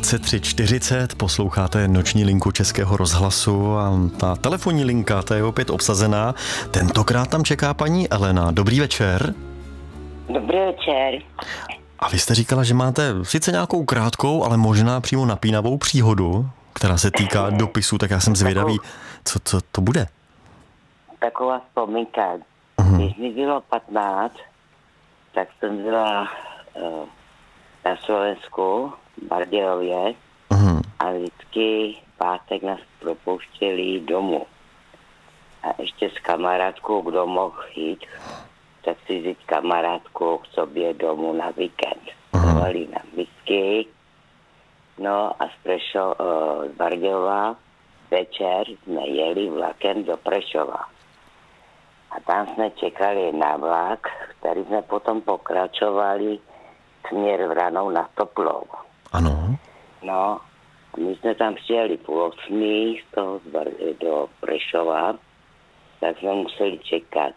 23:40, posloucháte noční linku Českého rozhlasu a ta telefonní linka, ta je opět obsazená. Tentokrát tam čeká paní Elena. Dobrý večer. Dobrý večer. A vy jste říkala, že máte sice nějakou krátkou, ale možná přímo napínavou příhodu, která se týká dopisu, tak já jsem zvědavý, co to bude. Taková vzpomínka. Když mi bylo 15, tak jsem byla na Slovensku, v Bardějově, a vždycky pátek nás propouštěli domů. A ještě s kamarádkou, kdo mohl jít, tak si vzít kamarádku k sobě domů na víkend. Dávali nám whisky, no a z Bardějova večer jsme jeli vlakem do Prešova. A tam jsme čekali na vlak, který jsme potom pokračovali směr Vranou na Toplou. Ano. No, my jsme tam přijeli 7:30 z toho do Prešova, tak jsme museli čekat.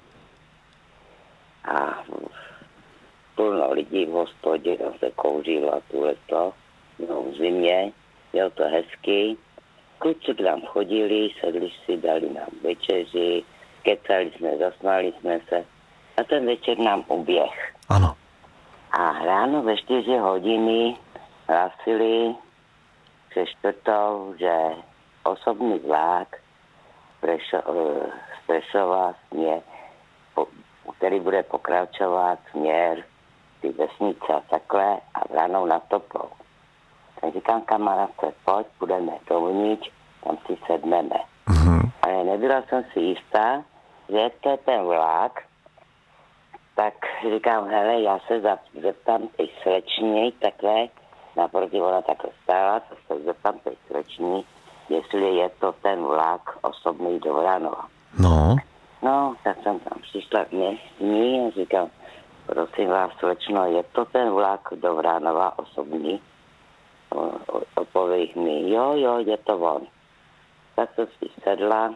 A plno lidí v hospodě, tam se kouřilo a tuhleto, no v zimě, bylo to hezky. Kluci tam chodili, sedli si, dali nám večeři, kecali jsme, zasmáli jsme se a ten večer nám uběh. Ano. A ráno ve 4 hodiny hlásili přes čtvrtou, že osobní vlak z Prešova směr, který bude pokračovat směr ty vesnice a takhle a Vranou na Toplou. Tak říkám kamarádce, pojď, půjdeme dovnitř, tam si sedneme. Ale nebyla jsem si jistá, že to je ten vlak, tak říkám, hele, já se zeptám tej slečně, takhle, naproti ona takhle stála, tak se zeptám tej slečně, jestli je to ten vlak osobný do Vranova. No. No, tak jsem tam přišla k ní a říkám, prosím vás, slečno, je to ten vlak do Vranova osobní? Odpověď mi, jo, je to on. Tak jsem si sedla,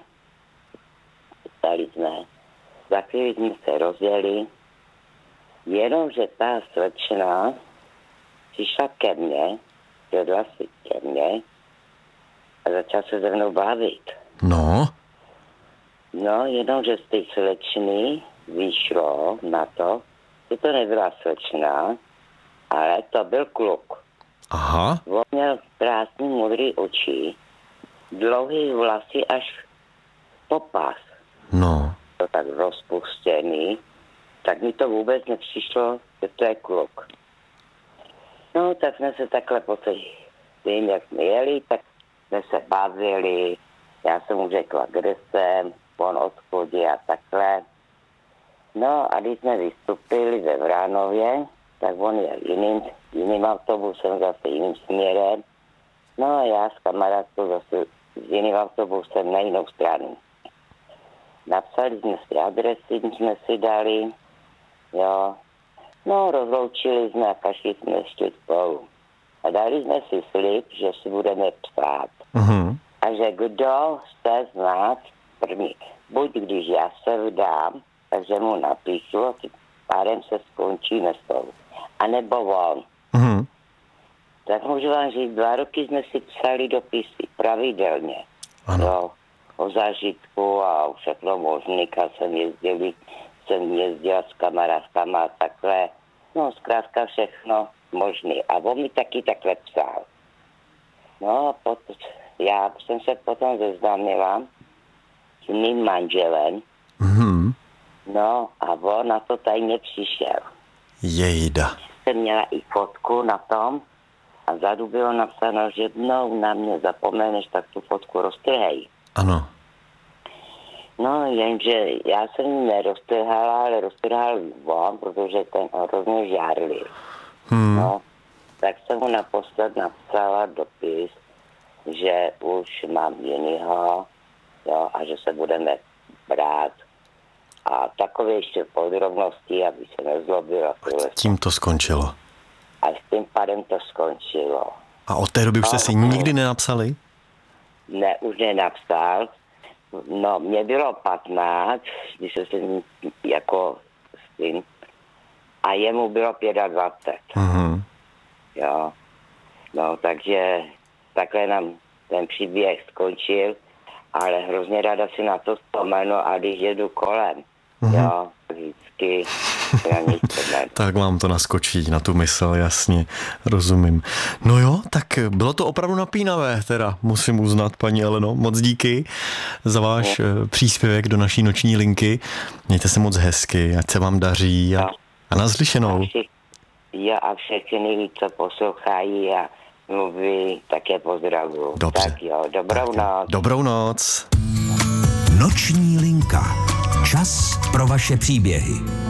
stali jsme, za chvíli jsme se rozjeli, jenomže ta slečna přišla ke mně, sedla si ke mně a začala se se mnou bavit. No. No, jenomže z té slečny vyšlo na to, že to nebyla slečna, ale to byl kluk. Aha. On měl krásný modrý oči, dlouhý vlasy až po pás. No. To tak rozpustěný, tak mi to vůbec nepřišlo, že to je kluk. No, tak jsme se takhle po tím, jak jsme jeli, tak jsme se bavili, já jsem mu řekla, kde jsem, on odchodí a takhle. No a když jsme vystupili ve Vránově, tak on jel jiným autobusem, zase jiným směrem. No a já s kamarádkou zase s jiným autobusem na jinou stranu. Napsali jsme si adresy, jsme si dali, jo. No, rozloučili jsme a kašli jsme šli spolu. A dali jsme si slib, že si budeme psát. A že kdo chce znát první. Buď když já se vdám, takže mu napíšu a tím pádem se skončíme spolu. A nebo on. Tak můžu vám říct, 2 roky jsme si psali dopisy pravidelně. Ano. Jo, o zážitku a všechno možný, jsem jezdila s kamarádkama a takhle. No, zkrátka všechno možný. A on mi taky takhle psal. No a já jsem se potom seznámila s mým manželem. No a on na to tajně přišel. Jejda. Jsem měla i fotku na tom a vzadu bylo napsáno, že jednou na mě zapomeneš, tak tu fotku roztrhej. Ano. No, jenže já jsem ji neroztrhala, ale roztrhal on, protože ten hrozně žárlil. No, tak jsem mu naposled napsala dopis, že už mám jinýho, jo, a že se budeme brát. A takové ještě podrobnosti, aby se nezlobil. A tím to skončilo. A s tím pádem to skončilo. A od té doby už jste si nikdy nenapsali? Ne, už nenapsal. No, mě bylo 15, když jsem jako s tím, a jemu bylo 25. Jo. No, takže takhle nám ten příběh skončil, ale hrozně ráda si na to vzpomenu a když jedu kolem, jo, vždycky na nic tohle. Tak vám to naskočí na tu mysl, jasně, rozumím. No jo, tak bylo to opravdu napínavé, teda musím uznat, paní Eleno, moc díky za váš příspěvek do naší noční linky. Mějte se moc hezky, ať se vám daří a naslyšenou. A všechny, co poslouchají a mluví, také pozdravuju. Dobře. Tak jo, dobrou noc. Dobrou noc. Noční linka. Čas pro vaše příběhy.